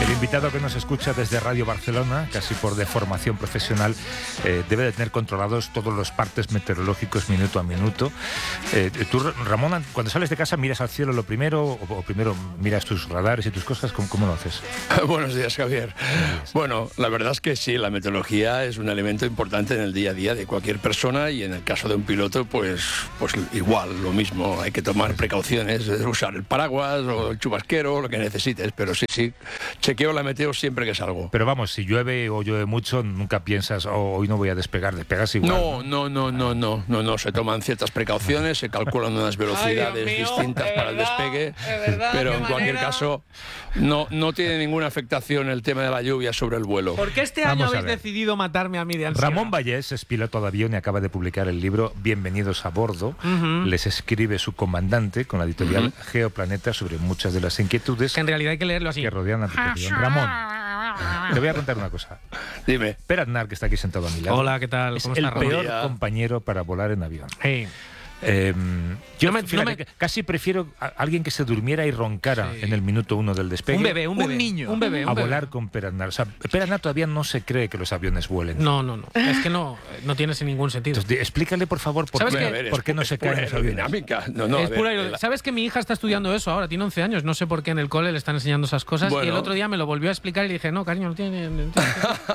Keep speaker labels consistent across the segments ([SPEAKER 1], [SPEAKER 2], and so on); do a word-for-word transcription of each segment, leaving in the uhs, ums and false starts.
[SPEAKER 1] El invitado que nos escucha desde Radio Barcelona, casi por deformación profesional, eh, debe de tener controlados todos los partes meteorológicos minuto a minuto. Eh, tú, Ramón, cuando sales de casa, ¿miras al cielo lo primero o, o primero miras tus radares y tus cosas? ¿Cómo, cómo lo haces?
[SPEAKER 2] Buenos días, Javier. Buenos días. Bueno, la verdad es que sí, la meteorología es un elemento importante en el día a día de cualquier persona y en el caso de un piloto, pues, pues igual, lo mismo. Hay que tomar precauciones, usar el paraguas o el chubasquero, lo que necesites, pero sí, sí, chequeo la meteo siempre que salgo.
[SPEAKER 1] Pero vamos, si llueve o llueve mucho, nunca piensas, oh, hoy no voy a despegar, despegas igual.
[SPEAKER 2] No, no, no, no, no, no, no, se toman ciertas precauciones, se calculan unas velocidades Ay, mío, distintas para verdad, el despegue, verdad, pero en cualquier manera. caso no, no tiene ninguna afectación el tema de la lluvia sobre el vuelo.
[SPEAKER 3] ¿Por qué este año habéis decidido matarme a mí de ansiedad?
[SPEAKER 1] Ramón Vallés es piloto de avión y acaba de publicar el libro Bienvenidos a bordo. Uh-huh. Les escribe su comandante con la editorial uh-huh. Geoplaneta sobre muchas de las inquietudes
[SPEAKER 3] que en realidad hay que leerlo así
[SPEAKER 1] que rodean la tripulación. Ramón, te voy a contar una cosa.
[SPEAKER 2] Dime.
[SPEAKER 1] Per Aznar, que está aquí sentado a mi lado.
[SPEAKER 3] Hola, ¿qué tal?
[SPEAKER 1] Es
[SPEAKER 3] ¿Cómo
[SPEAKER 1] el
[SPEAKER 3] está,
[SPEAKER 1] peor
[SPEAKER 3] Ramón?
[SPEAKER 1] compañero para volar en avión.
[SPEAKER 3] Hey.
[SPEAKER 1] Eh, yo
[SPEAKER 3] no me,
[SPEAKER 1] fíjate,
[SPEAKER 3] no me...
[SPEAKER 1] casi prefiero a alguien que se durmiera y roncara sí. en el minuto uno del despegue.
[SPEAKER 3] Un bebé, un bebé.
[SPEAKER 4] Un niño.
[SPEAKER 3] Un bebé, un
[SPEAKER 1] a
[SPEAKER 3] bebé.
[SPEAKER 1] volar con Per Aznar. O sea, Per Aznar todavía no se cree que los aviones vuelen.
[SPEAKER 3] No, no, no. Es que no, no tiene ningún sentido.
[SPEAKER 1] Entonces, explícale, por favor, por, qué,
[SPEAKER 2] que, ver,
[SPEAKER 1] por qué no
[SPEAKER 2] es,
[SPEAKER 1] se
[SPEAKER 2] es
[SPEAKER 1] caen los aviones.
[SPEAKER 2] Dinámica. No, no,
[SPEAKER 3] es
[SPEAKER 2] ver,
[SPEAKER 3] pura
[SPEAKER 2] la...
[SPEAKER 3] ¿Sabes que mi hija está estudiando eso ahora? Tiene once años. No sé por qué en el cole le están enseñando esas cosas.
[SPEAKER 2] Bueno.
[SPEAKER 3] Y el otro día me lo volvió a explicar y le dije, no, cariño, no tiene... No tiene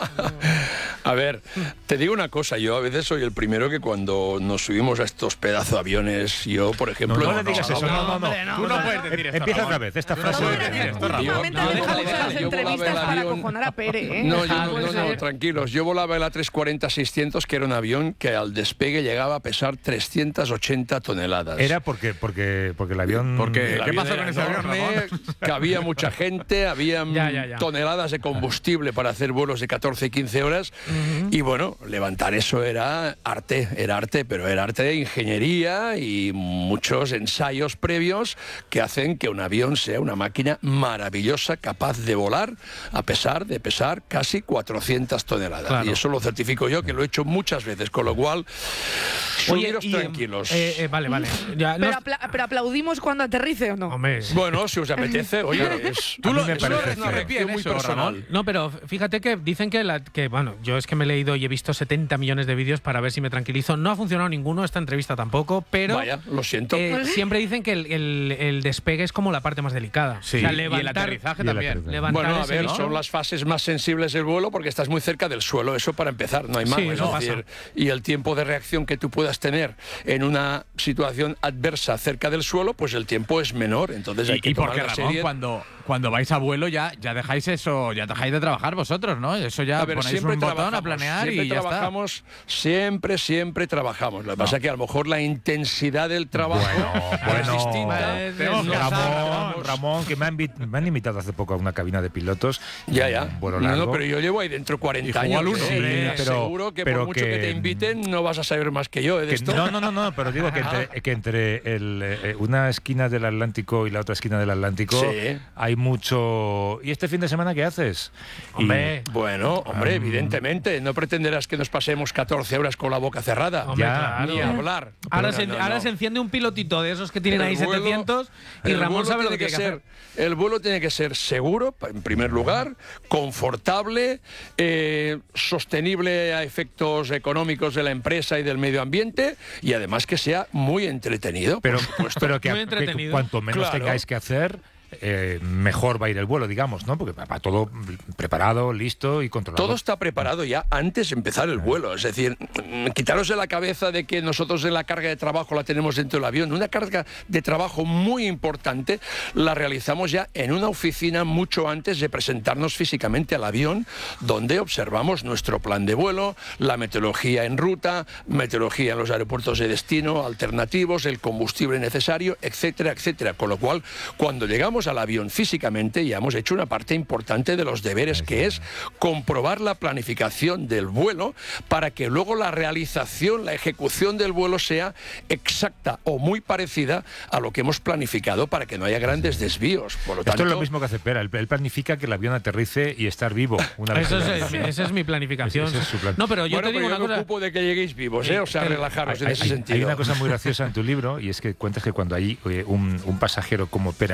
[SPEAKER 2] a ver, te digo una cosa. Yo a veces soy el primero que cuando nos subimos a estos pedazos de aviones, yo, por ejemplo...
[SPEAKER 1] No, no, no le digas
[SPEAKER 2] no,
[SPEAKER 1] eso, no, no, no.
[SPEAKER 4] no, Tú no puedes decir esto.
[SPEAKER 1] Empieza
[SPEAKER 4] Ramón.
[SPEAKER 1] otra vez, esta frase.
[SPEAKER 4] No,
[SPEAKER 1] de
[SPEAKER 4] no,
[SPEAKER 1] decir esto, Ramón.
[SPEAKER 5] Últimamente
[SPEAKER 2] No,
[SPEAKER 5] tenemos
[SPEAKER 2] déjale,
[SPEAKER 5] muchas
[SPEAKER 2] déjale, yo
[SPEAKER 5] entrevistas
[SPEAKER 2] volaba el
[SPEAKER 5] para
[SPEAKER 2] avión.
[SPEAKER 5] acojonar a Pere, ¿eh?
[SPEAKER 2] No, yo,
[SPEAKER 5] Ah,
[SPEAKER 2] no,
[SPEAKER 5] puede
[SPEAKER 2] no,
[SPEAKER 5] ser.
[SPEAKER 2] no, tranquilos. Yo volaba el A trescientos cuarenta seiscientos, que era un avión que al despegue llegaba a pesar trescientas ochenta toneladas.
[SPEAKER 1] Era porque, porque, porque el avión...
[SPEAKER 4] Porque,
[SPEAKER 2] El
[SPEAKER 4] ¿qué
[SPEAKER 2] avión
[SPEAKER 4] pasó
[SPEAKER 2] era
[SPEAKER 4] con ese avión,
[SPEAKER 2] enorme,
[SPEAKER 4] Ramón?
[SPEAKER 2] cabía mucha gente, había
[SPEAKER 3] Ya, ya, ya.
[SPEAKER 2] toneladas de combustible para hacer vuelos de catorce y quince horas. Uh-huh. Y bueno, levantar eso era arte, era arte, pero era arte de ingeniería y muchos ensayos previos que hacen que un avión sea una máquina maravillosa, capaz de volar a pesar de pesar casi cuatrocientas toneladas.
[SPEAKER 3] Claro.
[SPEAKER 2] Y eso lo certifico yo, que lo he hecho muchas veces, con lo cual, subiros
[SPEAKER 3] y,
[SPEAKER 2] tranquilos.
[SPEAKER 3] Eh, eh, vale, vale. Ya,
[SPEAKER 5] Pero,
[SPEAKER 3] no...
[SPEAKER 5] apla ¿Pero aplaudimos cuando aterrice o no?
[SPEAKER 3] Hombre,
[SPEAKER 2] Bueno, si os apetece, oye, es,
[SPEAKER 1] Tú lo-
[SPEAKER 2] me
[SPEAKER 1] eso
[SPEAKER 2] parece
[SPEAKER 1] es
[SPEAKER 2] una reacción muy
[SPEAKER 4] eso,
[SPEAKER 2] personal.
[SPEAKER 4] Ramón.
[SPEAKER 3] no, pero fíjate que dicen que, la, que, bueno, yo es que me he leído y he visto setenta millones de vídeos para ver si me tranquilizo. No ha funcionado ninguno, esta entrevista tampoco, pero
[SPEAKER 2] Vaya, lo siento.
[SPEAKER 3] eh, siempre dicen que el, el, el despegue es como la parte más delicada.
[SPEAKER 4] Sí,
[SPEAKER 3] O sea,
[SPEAKER 4] y el
[SPEAKER 3] levantar,
[SPEAKER 4] aterrizaje
[SPEAKER 1] y el
[SPEAKER 4] también.
[SPEAKER 1] aterrizaje.
[SPEAKER 3] levantar
[SPEAKER 2] Bueno, a
[SPEAKER 3] ese
[SPEAKER 2] ver,
[SPEAKER 3] bicho.
[SPEAKER 2] son las fases más sensibles del vuelo porque estás muy cerca del suelo, eso para empezar, no hay más.
[SPEAKER 3] Sí,
[SPEAKER 2] es
[SPEAKER 3] eso
[SPEAKER 2] decir,
[SPEAKER 3] pasa.
[SPEAKER 2] y el tiempo de reacción que tú puedas tener en una situación adversa cerca del suelo, pues el tiempo es menor, entonces hay
[SPEAKER 4] Y,
[SPEAKER 2] que
[SPEAKER 4] y
[SPEAKER 2] tomar
[SPEAKER 4] porque,
[SPEAKER 2] la
[SPEAKER 4] Ramón,
[SPEAKER 2] serie.
[SPEAKER 4] cuando, cuando vais a vuelo ya, ya dejáis eso, ya dejáis de trabajar vosotros, ¿no? Eso ya
[SPEAKER 2] A ver,
[SPEAKER 4] ponéis
[SPEAKER 2] siempre
[SPEAKER 4] un botón a
[SPEAKER 2] trabajamos,
[SPEAKER 4] planear
[SPEAKER 2] siempre
[SPEAKER 4] y ya está.
[SPEAKER 2] trabajamos, siempre, siempre trabajamos. Lo que pasa es que a lo mejor la intensidad del trabajo
[SPEAKER 1] Bueno,
[SPEAKER 2] es
[SPEAKER 1] bueno.
[SPEAKER 2] distinta.
[SPEAKER 3] Eh,
[SPEAKER 4] tenemos
[SPEAKER 2] No
[SPEAKER 4] que
[SPEAKER 1] Ramón,
[SPEAKER 2] trabajamos.
[SPEAKER 1] Ramón, que me han, vi- me han invitado hace poco a una cabina de pilotos.
[SPEAKER 2] Ya, ya.
[SPEAKER 1] Un vuelo
[SPEAKER 2] No,
[SPEAKER 1] largo.
[SPEAKER 2] no, pero yo llevo ahí dentro cuarenta
[SPEAKER 4] Y jugó
[SPEAKER 2] años.
[SPEAKER 4] al uno.
[SPEAKER 2] ¿eh?
[SPEAKER 1] Sí,
[SPEAKER 2] Y
[SPEAKER 1] pero-
[SPEAKER 2] seguro que
[SPEAKER 1] pero
[SPEAKER 2] por mucho que,
[SPEAKER 1] que-
[SPEAKER 2] te inviten no vas a saber más que yo ¿eh, de
[SPEAKER 1] Que-
[SPEAKER 2] esto.
[SPEAKER 1] no, no, no, no, pero digo que entre, que entre el, eh, una esquina del Atlántico y la otra esquina del Atlántico
[SPEAKER 2] Sí.
[SPEAKER 1] hay mucho... ¿Y este fin de semana qué haces? Y-
[SPEAKER 3] Hombre,
[SPEAKER 2] Bueno, hombre,
[SPEAKER 1] Um,
[SPEAKER 2] evidentemente. No pretenderás que nos pasemos catorce horas con la boca cerrada.
[SPEAKER 3] Hombre,
[SPEAKER 1] Ya,
[SPEAKER 3] claro.
[SPEAKER 2] Ni hablar.
[SPEAKER 3] Ahora,
[SPEAKER 2] No,
[SPEAKER 3] se,
[SPEAKER 2] no,
[SPEAKER 3] ahora
[SPEAKER 2] no.
[SPEAKER 3] se enciende un pilotito de esos que tienen
[SPEAKER 2] El
[SPEAKER 3] ahí
[SPEAKER 2] vuelo-
[SPEAKER 3] setecientos y
[SPEAKER 2] el
[SPEAKER 3] Ramón
[SPEAKER 2] vuelo
[SPEAKER 3] sabe lo que
[SPEAKER 2] tiene
[SPEAKER 3] tiene que
[SPEAKER 2] ser.
[SPEAKER 3] hacer.
[SPEAKER 2] El vuelo tiene que ser seguro, pa- en primer lugar, confortable, eh, sostenible a efectos económicos de la empresa y del medio ambiente y además que sea muy entretenido.
[SPEAKER 1] Pero,
[SPEAKER 2] por supuesto.
[SPEAKER 1] pero que,
[SPEAKER 3] Muy
[SPEAKER 1] que
[SPEAKER 3] entretenido.
[SPEAKER 1] cuanto menos
[SPEAKER 2] Claro.
[SPEAKER 1] tengáis que hacer, eh, mejor va a ir el vuelo, digamos, ¿no? Porque va va todo preparado, listo y controlado.
[SPEAKER 2] Todo está preparado ya antes de empezar el vuelo. Es decir, mm, quitaros de la cabeza de que nosotros en la carga de trabajo la tenemos dentro del avión. Una carga de trabajo muy importante la realizamos ya en una oficina mucho antes de presentarnos físicamente al avión, donde observamos nuestro plan de vuelo, la meteorología en ruta, meteorología en los aeropuertos de destino, alternativos, el combustible necesario, etcétera, etcétera. Con lo cual, cuando llegamos al avión físicamente, ya hemos hecho una parte importante de los deberes, que es comprobar la planificación del vuelo para que luego la realización, la ejecución del vuelo sea exacta o muy parecida a lo que hemos planificado para que no haya grandes desvíos. Por lo
[SPEAKER 1] Esto
[SPEAKER 2] tanto,
[SPEAKER 1] es lo mismo que hace Pera. Él, él planifica que el avión aterrice y estar vivo una vez.
[SPEAKER 3] Eso
[SPEAKER 1] que
[SPEAKER 3] es,
[SPEAKER 1] lo haga.
[SPEAKER 3] esa es mi planificación.
[SPEAKER 1] Ese es su plan.
[SPEAKER 3] No, pero yo
[SPEAKER 2] bueno,
[SPEAKER 3] te digo
[SPEAKER 2] pero
[SPEAKER 3] una
[SPEAKER 2] yo me
[SPEAKER 3] cosa.
[SPEAKER 2] ocupo de que lleguéis vivos, ¿eh? O sea,
[SPEAKER 3] Pero-
[SPEAKER 2] relajaros en
[SPEAKER 1] Hay,
[SPEAKER 2] ese
[SPEAKER 1] hay-
[SPEAKER 2] sentido.
[SPEAKER 1] hay una cosa muy graciosa en tu libro y es que cuentas que cuando hay eh, un, un pasajero como Pera
[SPEAKER 3] Hola, ¿qué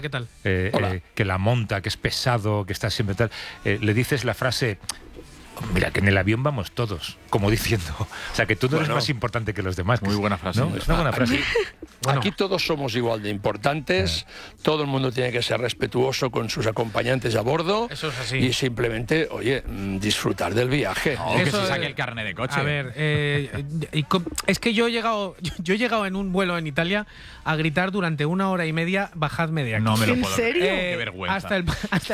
[SPEAKER 3] ¿qué tal?
[SPEAKER 1] eh,
[SPEAKER 2] Hola.
[SPEAKER 1] eh, que la monta, que es pesado, que está siempre tal, eh, le dices la frase... Mira, que en el avión vamos todos, como diciendo. O sea, que tú no eres
[SPEAKER 2] Bueno.
[SPEAKER 1] más importante que los demás.
[SPEAKER 4] Muy buena frase.
[SPEAKER 1] ¿No? Es una buena frase.
[SPEAKER 3] Bueno.
[SPEAKER 2] Aquí todos somos igual de importantes, todo el mundo tiene que ser respetuoso con sus acompañantes a bordo.
[SPEAKER 3] Eso es así.
[SPEAKER 2] Y simplemente, oye, mm, disfrutar del viaje.
[SPEAKER 4] No, que
[SPEAKER 3] Eso
[SPEAKER 4] se saque
[SPEAKER 3] es-
[SPEAKER 4] el carnet de coche.
[SPEAKER 3] A ver, eh, y com- es que yo he llegado yo he llegado en un vuelo en Italia a gritar durante una hora y media, bajadme de aquí.
[SPEAKER 4] No me lo
[SPEAKER 5] ¿En
[SPEAKER 4] puedo
[SPEAKER 5] serio?
[SPEAKER 4] creer.
[SPEAKER 3] Eh,
[SPEAKER 4] Qué vergüenza.
[SPEAKER 3] hasta el, hasta